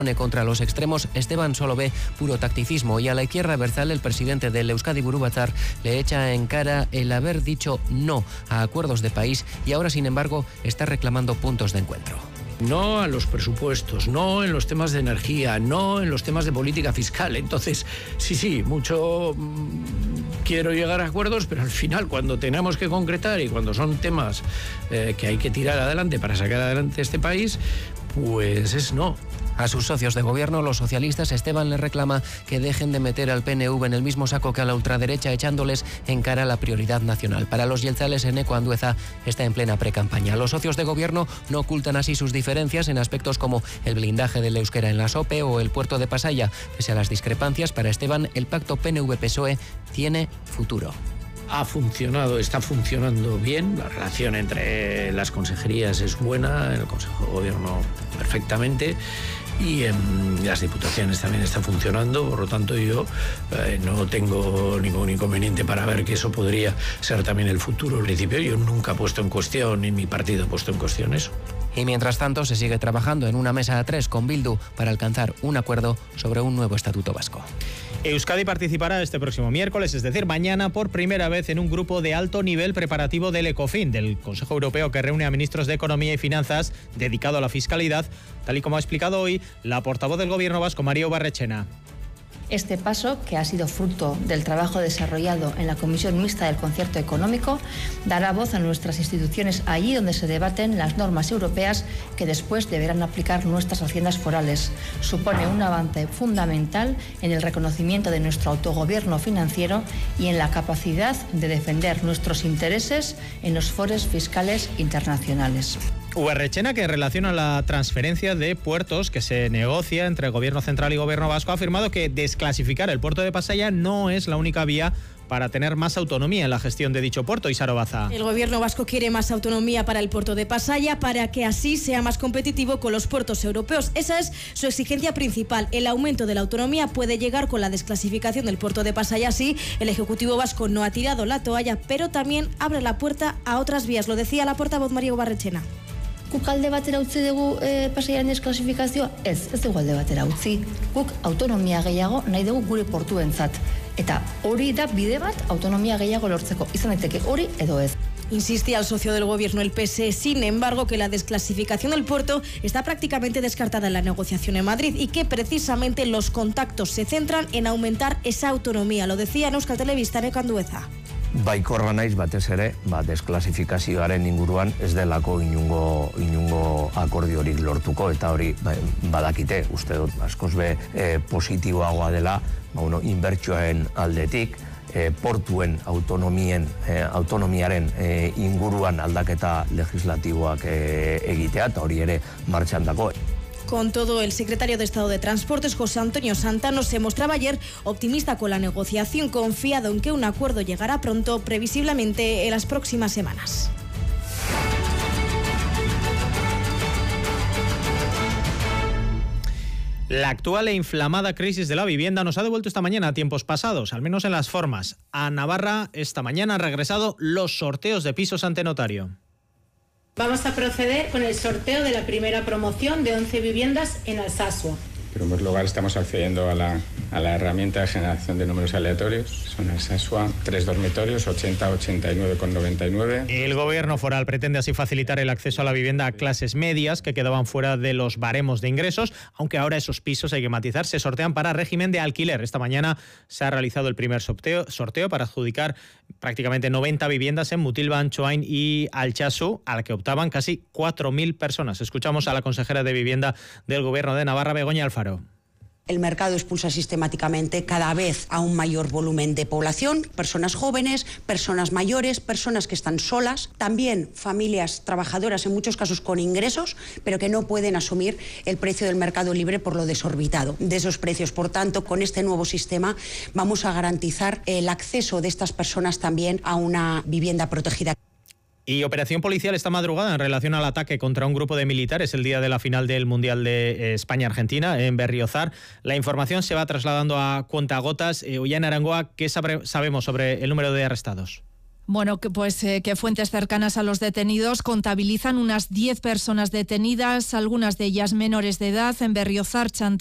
Contra los extremos, Esteban solo ve puro tacticismo, y a la izquierda abertzale, el presidente del Euskadi Buru Batzar le echa en cara el haber dicho no a acuerdos de país y ahora, sin embargo, está reclamando puntos de encuentro. No a los presupuestos, no en los temas de energía, no en los temas de política fiscal. Entonces, sí, mucho quiero llegar a acuerdos, pero al final, cuando tenemos que concretar y cuando son temas que hay que tirar adelante para sacar adelante este país, pues es no. A sus socios de gobierno, los socialistas, Esteban les reclama que dejen de meter al PNV en el mismo saco que a la ultraderecha, echándoles en cara la prioridad nacional. Para los jeltzales, Eneko Andueza está en plena precampaña. Los socios de gobierno no ocultan así sus diferencias en aspectos como el blindaje del euskera en la SOPE o el puerto de Pasaia. Pese a las discrepancias, para Esteban, el pacto PNV-PSOE tiene futuro. Ha funcionado, está funcionando bien, la relación entre las consejerías es buena, el Consejo de Gobierno perfectamente, y en las diputaciones también está funcionando. Por lo tanto, yo no tengo ningún inconveniente para ver que eso podría ser también el futuro. En principio, yo nunca he puesto en cuestión, ni mi partido ha puesto en cuestión eso. Y mientras tanto, se sigue trabajando en una mesa a tres con Bildu para alcanzar un acuerdo sobre un nuevo estatuto vasco. Euskadi participará este próximo miércoles, es decir, mañana, por primera vez en un grupo de alto nivel preparativo del ECOFIN, del Consejo Europeo que reúne a ministros de Economía y Finanzas dedicado a la fiscalidad, tal y como ha explicado hoy la portavoz del Gobierno vasco, María Ubarretxena. Este paso, que ha sido fruto del trabajo desarrollado en la Comisión Mixta del Concierto Económico, dará voz a nuestras instituciones allí donde se debaten las normas europeas que después deberán aplicar nuestras haciendas forales. Supone un avance fundamental en el reconocimiento de nuestro autogobierno financiero y en la capacidad de defender nuestros intereses en los foros fiscales internacionales. Ubarretxena, que relaciona la transferencia de puertos que se negocia entre el Gobierno Central y Gobierno Vasco, ha afirmado que desclasificar el puerto de Pasaia no es la única vía para tener más autonomía en la gestión de dicho puerto. Isaro Baza. El Gobierno vasco quiere más autonomía para el puerto de Pasaia para que así sea más competitivo con los puertos europeos. Esa es su exigencia principal. El aumento de la autonomía puede llegar con la desclasificación del puerto de Pasaia. Sí, el Ejecutivo vasco no ha tirado la toalla, pero también abre la puerta a otras vías. Lo decía la portavoz María Ubarretxena. Guk alde batera utzi dugu Pasaiaren desklasifikazioa? Ez dugu alde batera utzi. Guk autonomia gehiago nahi dugu gure portuentzat. Eta hori da bide bat autonomia gehiago lortzeko. Izan daiteke hori edo ez. Insistía el socio del gobierno, el PSE, sin embargo, que la desclasificación del puerto está prácticamente descartada en la negociación en Madrid y que precisamente los contactos se centran en aumentar esa autonomía. Lo decía en Euskal Telebista, Eneko Andueza. Baikorra naiz batez ere, desklasifikazioaren inguruan ez delako inungo akordiorik lortuko, eta hori badakite, uste dut, askoz be positiboagoa dela, inbertsioaren aldetik, portuen autonomiaren inguruan aldaketa legislatiboak egitea, eta hori ere martxan dago. Con todo, el secretario de Estado de Transportes, José Antonio Santano, se mostraba ayer optimista con la negociación, confiado en que un acuerdo llegará pronto, previsiblemente en las próximas semanas. La actual e inflamada crisis de la vivienda nos ha devuelto esta mañana a tiempos pasados, al menos en las formas. A Navarra esta mañana han regresado los sorteos de pisos ante notario. Vamos a proceder con el sorteo de la primera promoción de 11 viviendas en Alsasua. En primer lugar, estamos accediendo a la herramienta de generación de números aleatorios. Son Alsasua, 3 dormitorios, 80-89,99. El gobierno foral pretende así facilitar el acceso a la vivienda a clases medias que quedaban fuera de los baremos de ingresos, aunque ahora esos pisos, hay que matizar, se sortean para régimen de alquiler. Esta mañana se ha realizado el primer sorteo para adjudicar prácticamente 90 viviendas en Mutilva, Anchoain y Altsasu, a la que optaban casi 4.000 personas. Escuchamos a la consejera de Vivienda del Gobierno de Navarra, Begoña Alfaro. El mercado expulsa sistemáticamente cada vez a un mayor volumen de población, personas jóvenes, personas mayores, personas que están solas, también familias trabajadoras, en muchos casos con ingresos, pero que no pueden asumir el precio del mercado libre por lo desorbitado de esos precios. Por tanto, con este nuevo sistema vamos a garantizar el acceso de estas personas también a una vivienda protegida. Y operación policial esta madrugada en relación al ataque contra un grupo de militares el día de la final del Mundial de España-Argentina en Berriozar. La información se va trasladando a cuentagotas. Ollane Arangoa, ¿qué sabemos sobre el número de arrestados? Bueno, que fuentes cercanas a los detenidos contabilizan unas 10 personas detenidas, algunas de ellas menores de edad, en Berriozar,